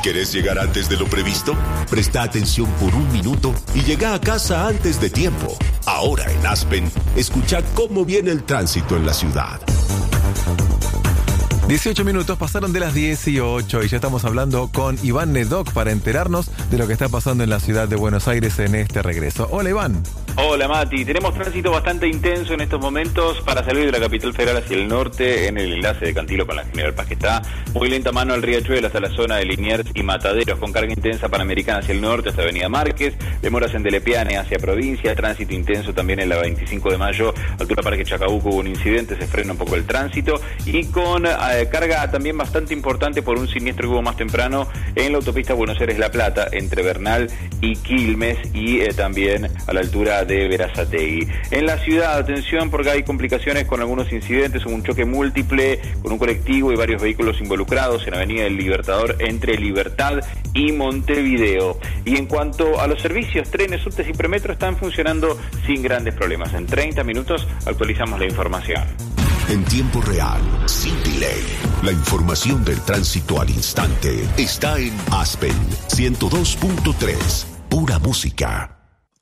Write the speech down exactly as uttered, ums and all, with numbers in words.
¿Querés llegar antes de lo previsto? Presta atención por un minuto y llega a casa antes de tiempo. Ahora en Aspen, escucha cómo viene el tránsito en la ciudad. dieciocho minutos pasaron de las dieciocho y ya estamos hablando con Iván Nedoc para enterarnos de lo que está pasando en la ciudad de Buenos Aires en este regreso. Hola, Iván. Hola, Mati. Tenemos tránsito bastante intenso en estos momentos para salir de la capital federal hacia el norte en el enlace de Cantilo con la General Paz, que está muy lenta mano al Riachuelo hasta la zona de Liniers y Mataderos, con carga intensa Panamericana hacia el norte hasta Avenida Márquez, demoras en Delepiane hacia provincia, tránsito intenso también en la veinticinco de mayo, altura Parque Chacabuco, hubo un incidente, se frena un poco el tránsito y con eh, carga también bastante importante por un siniestro que hubo más temprano en la autopista Buenos Aires-La Plata, entre Bernal y Quilmes y eh, también a la altura de Berazategui. En la ciudad, atención porque hay complicaciones con algunos incidentes, hubo un choque múltiple con un colectivo y varios vehículos involucrados en Avenida del Libertador entre Libertad y Montevideo. Y en cuanto a los servicios, trenes, subtes y premetro están funcionando sin grandes problemas. En treinta minutos actualizamos la información. En tiempo real, sin delay. La información del tránsito al instante está en Aspen ciento dos punto tres. Pura música.